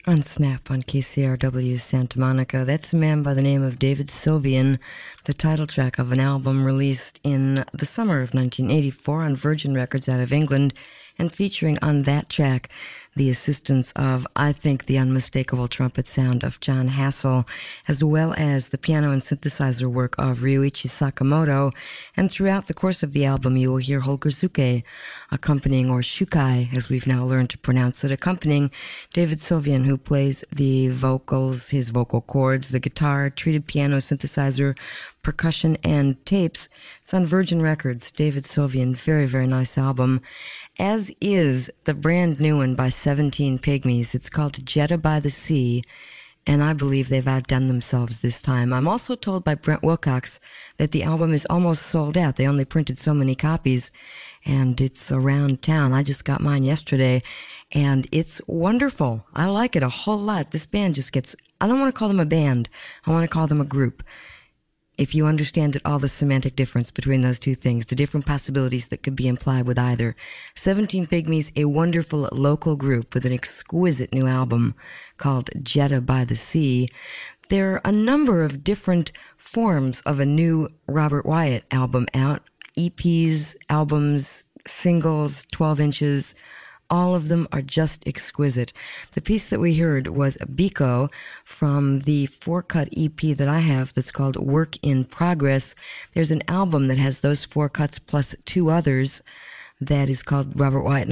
On Snap on KCRW Santa Monica. That's a man by the name of David Sylvian, the title track of an album released in the summer of 1984 on Virgin Records out of England, and featuring on that track the assistance of, I think, the unmistakable trumpet sound of John Hassel, as well as the piano and synthesizer work of Ryuichi Sakamoto. And throughout the course of the album, you will hear Holger Zuke accompanying, or Shukai, as we've now learned to pronounce it, accompanying David Sylvian, who plays the vocals, his vocal cords, the guitar, treated piano, synthesizer, percussion, and tapes. It's on Virgin Records. David Sylvian, very, very nice album. As is the brand new one by 17 Pygmies. It's called Jeddah by the Sea, and I believe they've outdone themselves this time. I'm also told by Brent Wilcox that the album is almost sold out. They only printed so many copies, and it's around town. I just got mine yesterday, and it's wonderful. I like it a whole lot. This band just gets, I don't want to call them a band. I want to call them a group. If you understand at all the semantic difference between those two things, the different possibilities that could be implied with either. 17 Pygmies, a wonderful local group with an exquisite new album called Jeddah by the Sea. There are a number of different forms of a new Robert Wyatt album out. EPs, albums, singles, 12 inches. All of them are just exquisite. The piece that we heard was Biko from the 4-cut EP that I have that's called Work in Progress. There's an album that has those 4 cuts plus 2 others that is called Robert Wyatt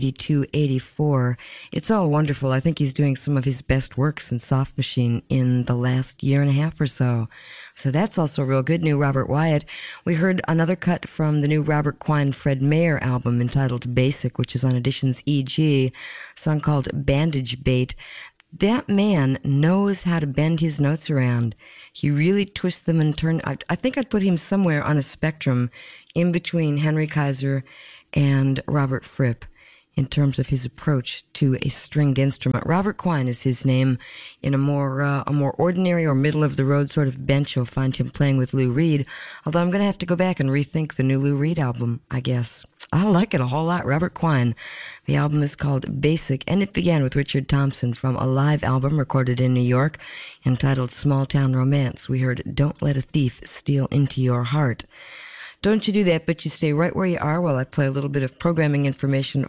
1982-84. It's all wonderful. I think he's doing some of his best works in Soft Machine in the last year and a half or so. So that's also real good, new Robert Wyatt. We heard another cut from the new Robert Quine Fred Mayer album entitled Basic, which is on Editions EG, a song called Bandage Bait. That man knows how to bend his notes around. He really twists them and turns. I think I'd put him somewhere on a spectrum in between Henry Kaiser and Robert Fripp in terms of his approach to a stringed instrument. Robert Quine is his name. In a more ordinary or middle-of-the-road sort of bench, you'll find him playing with Lou Reed, although I'm going to have to go back and rethink the new Lou Reed album, I guess. I like it a whole lot, Robert Quine. The album is called Basic, and it began with Richard Thompson from a live album recorded in New York entitled Small Town Romance. We heard Don't Let a Thief Steal Into Your Heart. Don't you do that, but you stay right where you are while I play a little bit of programming information